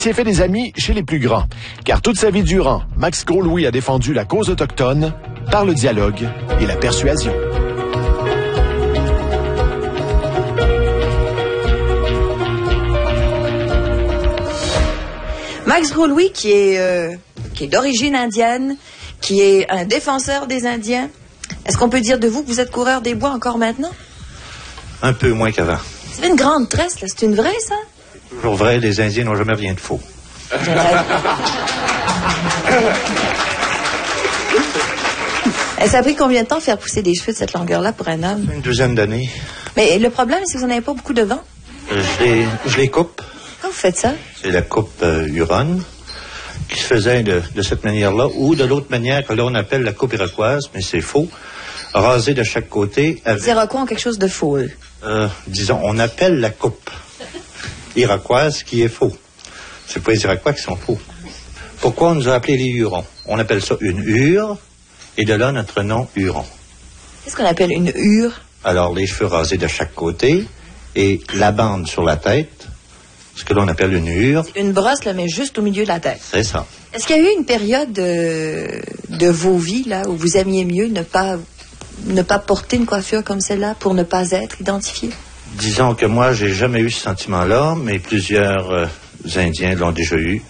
s'est fait des amis chez les plus grands. Car toute sa vie durant, Max Gros-Louis a défendu la cause autochtone par le dialogue et la persuasion. Max Gros-Louis, qui est d'origine indienne, qui est un défenseur des Indiens. Est-ce qu'on peut dire de vous que vous êtes coureur des bois encore maintenant? Un peu moins qu'avant. C'est une grande tresse, là. C'est une vraie, ça? Toujours vrai, les Indiens n'ont jamais rien de faux. Et ça a pris combien de temps de faire pousser des cheveux de cette longueur-là pour un homme? Une douzaine d'années. Mais le problème, c'est que vous n'avez pas beaucoup de vent. Je les coupe. Comment vous faites ça? C'est la coupe Huron qui se faisait de cette manière-là, ou de l'autre manière que là on appelle la coupe iroquoise, mais c'est faux. Rasé de chaque côté. Les Iroquois ont quelque chose de faux, eux. Disons, on appelle la coupe iroquoise qui est faux. C'est pas les Iroquois qui sont faux. Pourquoi on nous a appelés les Hurons? On appelle ça une hure, et de là notre nom Huron. Qu'est-ce qu'on appelle une hure? Alors, les cheveux rasés de chaque côté, et la bande sur la tête, ce que l'on appelle une hure. Une brosse, là, mais juste au milieu de la tête. C'est ça. Est-ce qu'il y a eu une période de vos vies, là, où vous aimiez mieux ne pas porter une coiffure comme celle-là pour ne pas être identifié? Disons que moi, j'ai jamais eu ce sentiment-là, mais plusieurs Indiens l'ont déjà eu,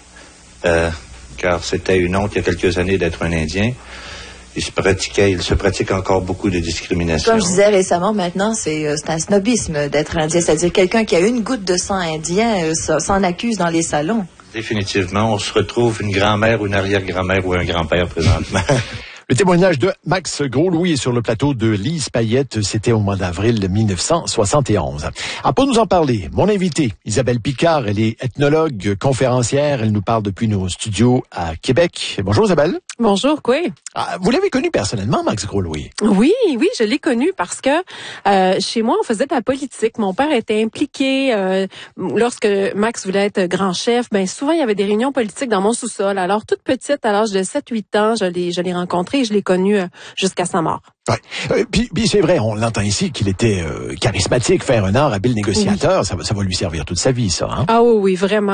car c'était une honte il y a quelques années d'être un Indien. Il se pratique encore beaucoup de discrimination. Comme je disais récemment, maintenant, c'est un snobisme d'être indien. C'est-à-dire quelqu'un qui a une goutte de sang indien s'en accuse dans les salons. Définitivement, on se retrouve une grand-mère ou une arrière-grand-mère ou un grand-père présentement. Le témoignage de Max Gros-Louis est sur le plateau de Lise Payette. C'était au mois d'avril 1971. Pour nous en parler, mon invitée, Isabelle Picard, elle est ethnologue, conférencière. Elle nous parle depuis nos studios à Québec. Bonjour Isabelle. Bonjour, quoi. Vous l'avez connu personnellement, Max Gros-Louis? Oui, je l'ai connu parce que chez moi, on faisait de la politique. Mon père était impliqué. Lorsque Max voulait être grand chef, souvent, il y avait des réunions politiques dans mon sous-sol. Alors, toute petite, à l'âge de 7-8 ans, je l'ai rencontré et je l'ai connu jusqu'à sa mort. Ouais. Puis c'est vrai, on l'entend ici qu'il était charismatique, faire un art, habile négociateur. Oui. Ça va lui servir toute sa vie, ça. Hein? Ah oui, vraiment.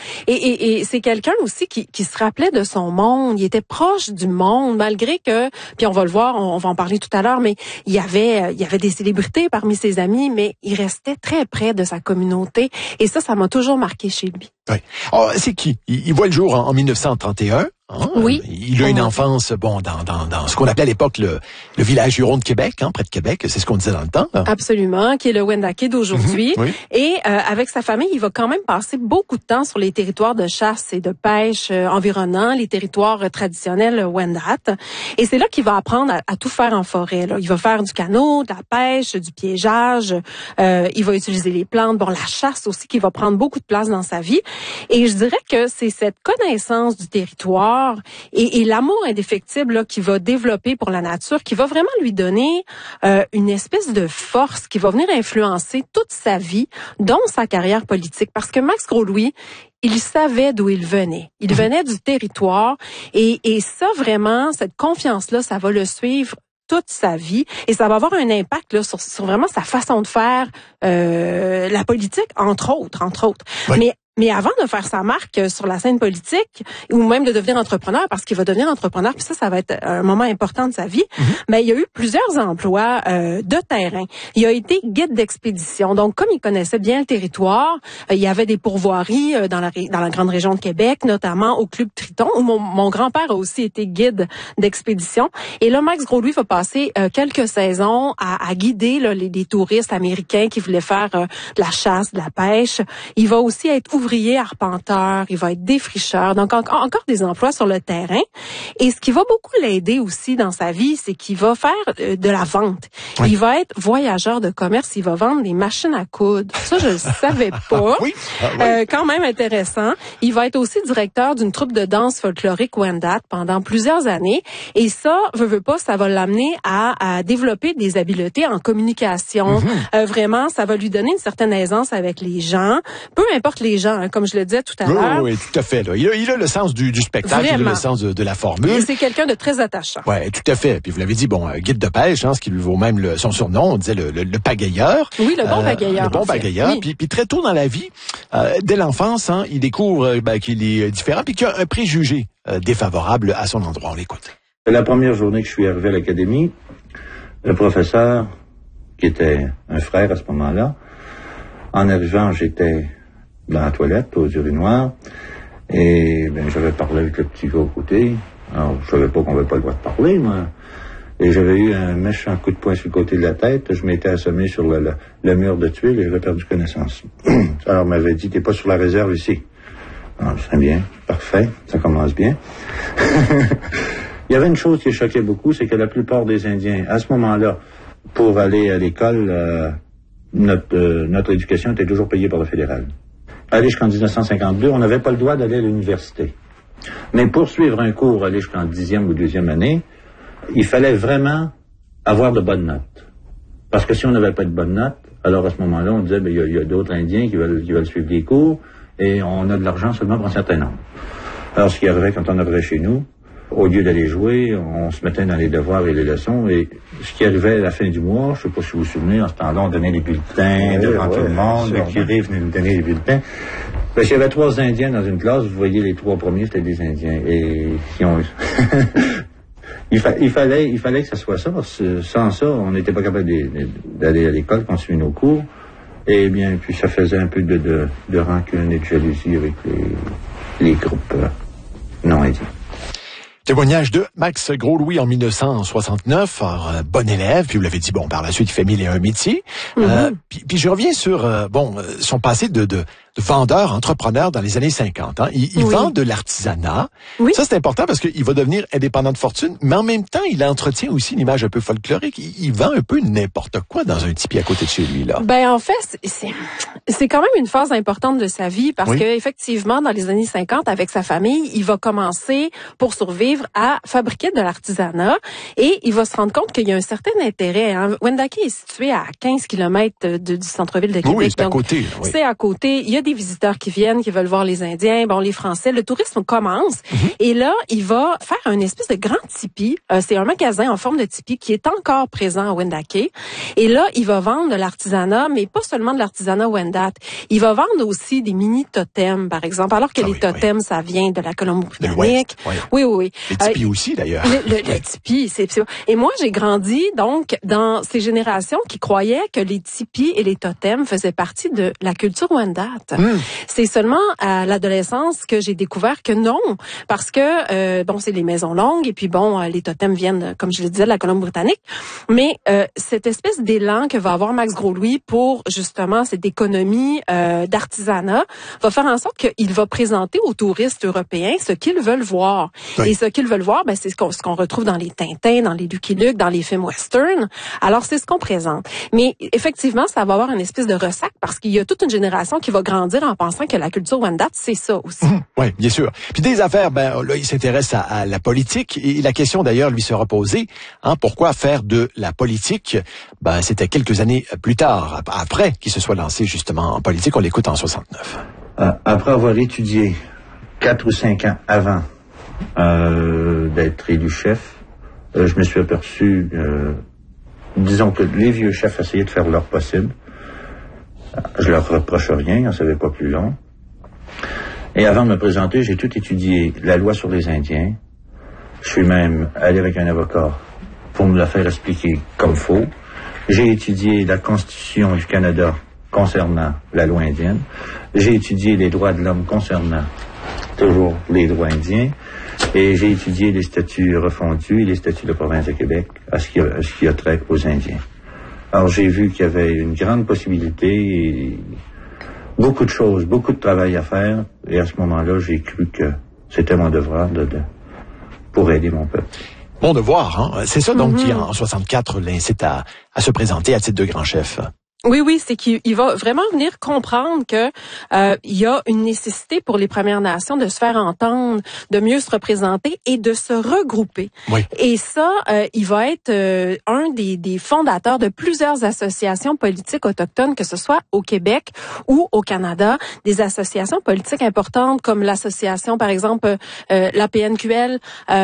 Et c'est quelqu'un aussi qui se rappelait de son monde. Il était proche du monde, malgré que, puis on va le voir, on va en parler tout à l'heure, mais il y avait des célébrités parmi ses amis, mais il restait très près de sa communauté. Et ça m'a toujours marqué chez lui. Oui. C'est qui? Il voit le jour en 1931. Hein? Oui. Il a une enfance, dans ce qu'on appelait à l'époque le village Huron de Québec, près de Québec, c'est ce qu'on disait dans le temps. Là. Absolument, qui est le Wendake d'aujourd'hui. Oui. Et avec sa famille, il va quand même passer beaucoup de temps sur les territoires de chasse et de pêche environnants, les territoires traditionnels Wendat. Et c'est là qu'il va apprendre à tout faire en forêt. Là. Il va faire du canot, de la pêche, du piégeage. Il va utiliser les plantes, la chasse aussi, qui va prendre beaucoup de place dans sa vie. Et je dirais que c'est cette connaissance du territoire et l'amour indéfectible là, qu'il va développer pour la nature, qui va vraiment lui donner une espèce de force qui va venir influencer toute sa vie, dont sa carrière politique. Parce que Max Gros-Louis, il savait d'où il venait. Il venait du territoire et ça vraiment, cette confiance-là, ça va le suivre toute sa vie et ça va avoir un impact là, sur vraiment sa façon de faire la politique, entre autres. Oui. Mais avant de faire sa marque sur la scène politique ou même de devenir entrepreneur, parce qu'il va devenir entrepreneur, puis ça va être un moment important de sa vie, mais il y a eu plusieurs emplois de terrain. Il a été guide d'expédition. Donc, comme il connaissait bien le territoire, il y avait des pourvoiries dans la grande région de Québec, notamment au Club Triton, où mon grand-père a aussi été guide d'expédition. Et là, Max Gros-Louis va passer quelques saisons à guider là, les touristes américains qui voulaient faire de la chasse, de la pêche. Il va aussi être ouvrier arpenteur, il va être défricheur, donc encore des emplois sur le terrain. Et ce qui va beaucoup l'aider aussi dans sa vie, c'est qu'il va faire de la vente. Oui. Il va être voyageur de commerce, il va vendre des machines à coudre. Ça, je le savais pas. Oui. Quand même intéressant. Il va être aussi directeur d'une troupe de danse folklorique Wendat pendant plusieurs années. Et ça, veut pas, ça va l'amener à développer des habiletés en communication. Vraiment, ça va lui donner une certaine aisance avec les gens. Peu importe les gens intelligent, hein, comme je le disais tout à l'heure. Oui, tout à fait. Là. Il a le sens du spectacle, il a le sens de la formule. Et c'est quelqu'un de très attachant. Oui, tout à fait. Puis vous l'avez dit, guide de pêche, hein, ce qui lui vaut même son surnom, on disait le pagailleur. Oui, le bon pagailleur. Le bon pagailleur. Oui. Puis très tôt dans la vie, dès l'enfance, hein, il découvre qu'il est différent puis qu'il y a un préjugé défavorable à son endroit. On l'écoute. La première journée que je suis arrivé à l'académie, le professeur, qui était un frère à ce moment-là, en arrivant, j'étais dans la toilette, aux urinoirs, et j'avais parlé avec le petit gars à côté. Alors, je savais pas qu'on avait pas le droit de parler, moi. Et j'avais eu un méchant coup de poing sur le côté de la tête. Je m'étais assommé sur le mur de tuile et j'avais perdu connaissance. Alors, on m'avait dit, t'es pas sur la réserve ici. Alors, c'est bien, parfait, ça commence bien. Il y avait une chose qui choquait beaucoup, c'est que la plupart des Indiens, à ce moment-là, pour aller à l'école, notre éducation était toujours payée par le fédéral. Aller jusqu'en 1952, on n'avait pas le droit d'aller à l'université. Mais pour suivre un cours, aller jusqu'en 10e ou 12e année, il fallait vraiment avoir de bonnes notes. Parce que si on n'avait pas de bonnes notes, alors à ce moment-là, on disait, il y a d'autres Indiens qui veulent suivre des cours, et on a de l'argent seulement pour un certain nombre. Alors, ce qui arrivait quand on arrivait chez nous, au lieu d'aller jouer, on se mettait dans les devoirs et les leçons, et ce qui arrivait à la fin du mois, je ne sais pas si vous vous souvenez, en ce temps-là, on donnait les bulletins devant tout le monde, le curé venait nous donner les bulletins. S'il y avait 3 Indiens dans une classe, vous voyez les 3 premiers, c'était des Indiens, et qui ont... il fallait que ça soit ça, parce que sans ça, on n'était pas capable d'aller à l'école, continuer nos cours, et bien, puis ça faisait un peu de rancune et de jalousie avec les groupes non indiens. Témoignage de Max Gros-Louis en 1969, un bon élève, puis vous l'avez dit, par la suite, il fait 1001 métiers. Puis je reviens sur, son passé de vendeur, entrepreneur dans les années 50. Hein. Il vend de l'artisanat. Oui. Ça, c'est important parce qu'il va devenir indépendant de fortune, mais en même temps, il entretient aussi une image un peu folklorique. Il vend un peu n'importe quoi dans un tipi à côté de chez lui, là. En fait, c'est quand même une phase importante de sa vie parce que effectivement, dans les années 50, avec sa famille, il va commencer, pour survivre, à fabriquer de l'artisanat et il va se rendre compte qu'il y a un certain intérêt. Hein. Wendake est situé à 15 km du centre-ville de Québec. Oui, c'est à côté. Oui. C'est à côté. Il y a des visiteurs qui viennent, qui veulent voir les Indiens, les Français. Le tourisme commence. Et là, il va faire une espèce de grand tipi. C'est un magasin en forme de tipi qui est encore présent à Wendake. Et là, il va vendre de l'artisanat, mais pas seulement de l'artisanat Wendat. Il va vendre aussi des mini-totems, par exemple. Alors que les totems, ça vient de la Colombie-Britannique. Oui. Les tipis aussi, d'ailleurs. Le tipi, c'est... Et moi, j'ai grandi, donc, dans ces générations qui croyaient que les tipis et les totems faisaient partie de la culture Wendat. C'est seulement à l'adolescence que j'ai découvert que non, parce que c'est les maisons longues et puis les totems viennent, comme je le disais, de la Colombie-Britannique. Mais cette espèce d'élan que va avoir Max Gros-Louis pour justement cette économie d'artisanat va faire en sorte qu'il va présenter aux touristes européens ce qu'ils veulent voir. Oui. Et ce qu'ils veulent voir, c'est ce qu'on retrouve dans les Tintins, dans les Lucky Luke, dans les films western. Alors c'est ce qu'on présente. Mais effectivement, ça va avoir une espèce de ressac parce qu'il y a toute une génération qui va grandir en pensant que la culture Wendat, c'est ça aussi. Oui, bien sûr. Puis des affaires, là, il s'intéresse à la politique. Et la question, d'ailleurs, lui sera posée, pourquoi faire de la politique? C'était quelques années plus tard, après qu'il se soit lancé justement en politique. On l'écoute en 69. Après avoir étudié 4 ou 5 ans avant d'être élu chef, je me suis aperçu, disons que les vieux chefs essayaient de faire leur possible. Je leur reproche rien, ils n'en savaient pas plus long. Et avant de me présenter, j'ai tout étudié, la loi sur les Indiens. Je suis même allé avec un avocat pour me la faire expliquer comme faut. J'ai étudié la Constitution du Canada concernant la loi indienne. J'ai étudié les droits de l'homme concernant toujours les droits indiens. Et j'ai étudié les statuts refondus et les statuts de la province de Québec à ce qui a trait aux Indiens. Alors j'ai vu qu'il y avait une grande possibilité et beaucoup de choses, beaucoup de travail à faire. Et à ce moment-là, j'ai cru que c'était mon devoir pour aider mon peuple. Bon devoir, hein? C'est ça donc qui, en 64, l'incite à se présenter à titre de grand chef. Oui, c'est qu'il va vraiment venir comprendre que il y a une nécessité pour les Premières Nations de se faire entendre, de mieux se représenter et de se regrouper. Oui. Et ça, il va être un des fondateurs de plusieurs associations politiques autochtones, que ce soit au Québec ou au Canada, des associations politiques importantes comme l'association, par exemple, l'APNQL,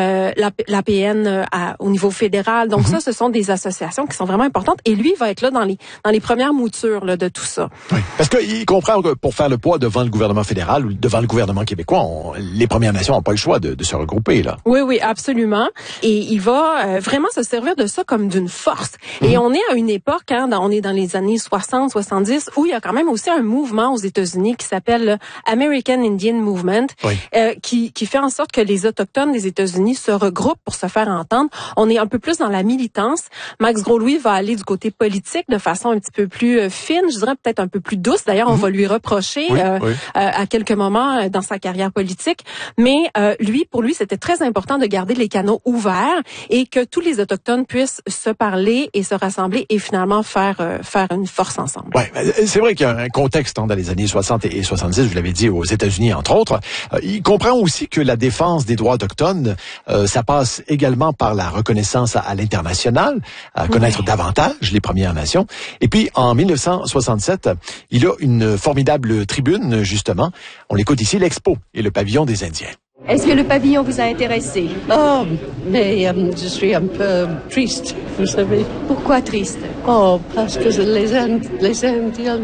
l'APN au niveau fédéral. Donc ça, ce sont des associations qui sont vraiment importantes. Et lui, il va être là dans les premières moutures là, de tout ça. Oui, parce qu'il comprend que pour faire le poids devant le gouvernement fédéral ou devant le gouvernement québécois, les Premières Nations n'ont pas le choix de se regrouper, là. Oui, absolument. Et il va vraiment se servir de ça comme d'une force. Et on est à une époque, on est dans les années 60, 70, où il y a quand même aussi un mouvement aux États-Unis qui s'appelle le American Indian Movement, qui fait en sorte que les Autochtones des États-Unis se regroupent pour se faire entendre. On est un peu plus dans la militance. Max Gros-Louis va aller du côté politique de façon un petit peu plus fine, je dirais peut-être un peu plus douce. D'ailleurs, on va lui reprocher à quelques moments dans sa carrière politique. Mais pour lui, c'était très important de garder les canaux ouverts et que tous les Autochtones puissent se parler et se rassembler et finalement faire une force ensemble. Ouais, c'est vrai qu'il y a un contexte dans les années 60 et 70, vous l'avez dit, aux États-Unis, entre autres. Il comprend aussi que la défense des droits autochtones, ça passe également par la reconnaissance à l'international, à connaître davantage les Premières Nations. Et puis, en 1967, il a une formidable tribune, justement. On l'écoute ici, l'Expo et le pavillon des Indiens. Est-ce que le pavillon vous a intéressé? Oh, mais je suis un peu triste, vous savez. Pourquoi triste? Oh, parce que les Indiens,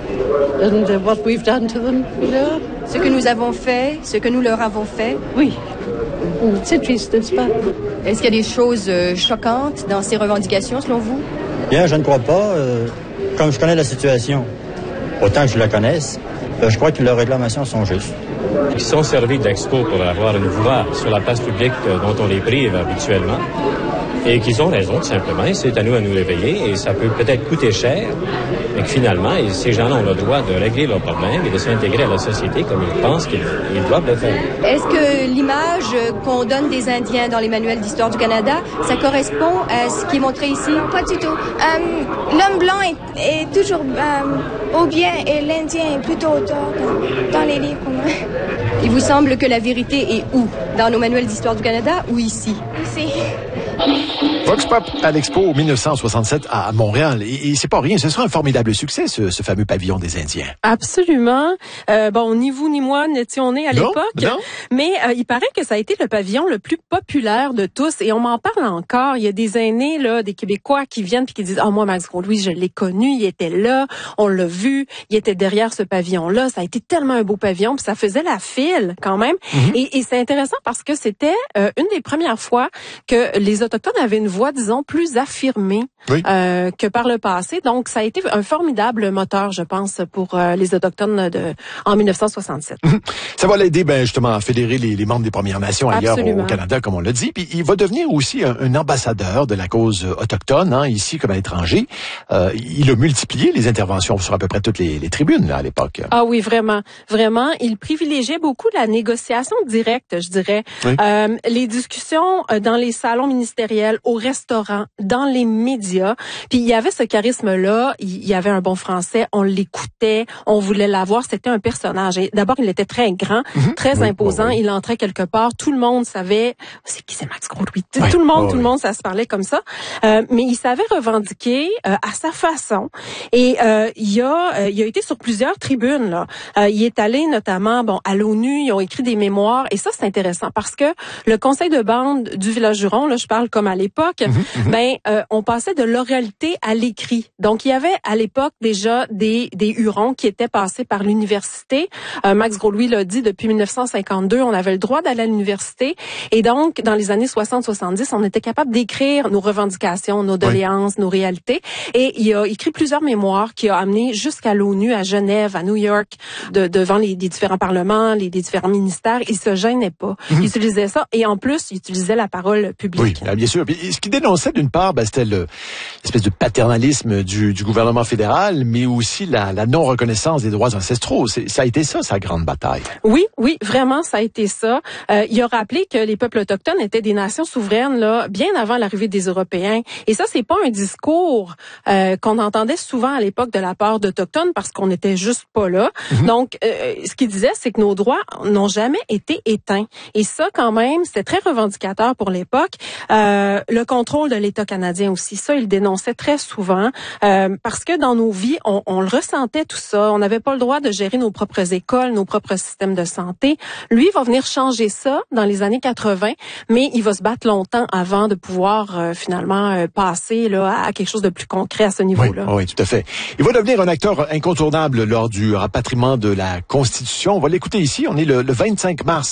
and what we've done to them, you know? Ce que nous avons fait, ce que nous leur avons fait? Oui, c'est triste, n'est-ce pas? Est-ce qu'il y a des choses choquantes dans ces revendications, selon vous? Bien, je ne crois pas. Comme je connais la situation, autant que je la connaisse, je crois que leurs réclamations sont justes. Ils sont servis d'expo pour avoir une voix sur la place publique dont on les prive habituellement. Et qu'ils ont raison, tout simplement. Et c'est à nous réveiller. Et ça peut peut-être coûter cher, mais que finalement, ces gens-là ont le droit de régler leurs problèmes et de s'intégrer à la société comme ils pensent qu'ils doivent le faire. Est-ce que l'image qu'on donne des Indiens dans les manuels d'histoire du Canada, ça correspond à ce qui est montré ici? Pas du tout. L'homme blanc est toujours au bien et l'Indien est plutôt au tort dans les livres. Il vous semble que la vérité est où? Dans nos manuels d'histoire du Canada ou ici? Ici. Vox Pop à l'Expo 1967 à Montréal. Et c'est pas rien, ce sera un formidable succès, ce fameux pavillon des Indiens. Absolument. Ni vous ni moi n'étions nés à l'époque. Mais il paraît que ça a été le pavillon le plus populaire de tous. Et on m'en parle encore. Il y a des aînés, là, des Québécois qui viennent puis qui disent, moi, Max Gros-Louis, je l'ai connu, il était là, on l'a vu, il était derrière ce pavillon-là. Ça a été tellement un beau pavillon, puis ça faisait la file quand même. Et c'est intéressant parce que c'était une des premières fois que les Autochtones avaient une voix, disons, plus affirmée que par le passé. Donc, ça a été un formidable moteur, je pense, pour les Autochtones en 1967. Ça va l'aider, justement, à fédérer les membres des Premières Nations ailleurs au Canada, comme on l'a dit. Puis, il va devenir aussi un ambassadeur de la cause autochtone, ici comme à l'étranger. Il a multiplié les interventions sur à peu près toutes les tribunes, là, à l'époque. Ah oui, vraiment. Vraiment. Il privilégiait beaucoup la négociation directe, je dirais. Oui. Les discussions dans les salons ministériels, au restaurant, dans les médias. Puis il y avait ce charisme-là, il y avait un bon français, on l'écoutait, on voulait l'avoir, c'était un personnage. Et d'abord, il était très grand, très imposant, il entrait quelque part, tout le monde savait, c'est qui c'est Max Gros-Louis? Tout le monde, ça se parlait comme ça. Mais il savait revendiquer à sa façon. Et il a été sur plusieurs tribunes, là. Il est allé notamment, à l'ONU, ils ont écrit des mémoires. Et ça, c'est intéressant parce que le conseil de bande du village Huron, là, je parle comme à l'époque, on passait de l'oralité à l'écrit. Donc, il y avait à l'époque déjà des Hurons qui étaient passés par l'université. Max Gros-Louis l'a dit, depuis 1952, on avait le droit d'aller à l'université. Et donc, dans les années 60-70, on était capable d'écrire nos revendications, nos doléances, nos réalités. Et il a écrit plusieurs mémoires qui a amené jusqu'à l'ONU, à Genève, à New York, devant les différents parlements, les différents ministères. Il se gênait pas. Il utilisait ça. Et en plus, il utilisait la parole publique. Oui, bien sûr. Puis, ce qu'il dénonçait, d'une part, c'était l'espèce de paternalisme du gouvernement fédéral, mais aussi la non-reconnaissance des droits ancestraux. Ça a été ça, sa grande bataille. Oui, vraiment, ça a été ça. Il a rappelé que les peuples autochtones étaient des nations souveraines là, bien avant l'arrivée des Européens. Et ça, c'est pas un discours qu'on entendait souvent à l'époque de la part d'Autochtones parce qu'on n'était juste pas là. Donc, ce qu'il disait, c'est que nos droits n'ont jamais été éteints. Et ça, quand même, c'était très revendicateur pour l'époque. Le contrôle de l'État canadien aussi, ça, il dénonçait très souvent parce que dans nos vies, on le ressentait tout ça. On n'avait pas le droit de gérer nos propres écoles, nos propres systèmes de santé. Lui, il va venir changer ça dans les années 80, mais il va se battre longtemps avant de pouvoir finalement passer là, à quelque chose de plus concret à ce niveau-là. Oui, tout à fait. Il va devenir un acteur incontournable lors du rapatriement de la Constitution. On va l'écouter ici. On est le 25 mars.